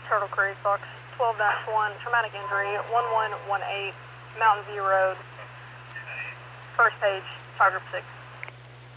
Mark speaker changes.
Speaker 1: Turtle Creek, Box 12-1, traumatic injury, 1118, Mountain View Road, first page, Tiger 6.